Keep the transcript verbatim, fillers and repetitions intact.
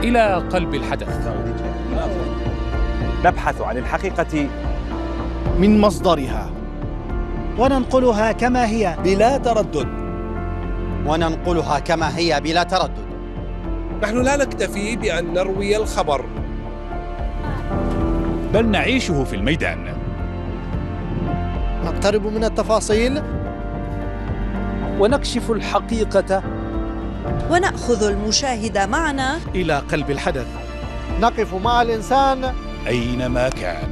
إلى قلب الحدث. نبحث عن الحقيقة من مصدرها وننقلها كما هي بلا تردد. وننقلها كما هي بلا تردد. نحن لا نكتفي بأن نروي الخبر، بل نعيشه في الميدان. نقترب من التفاصيل ونكشف الحقيقة ونأخذ المشاهد معنا إلى قلب الحدث. نقف مع الإنسان أينما كان.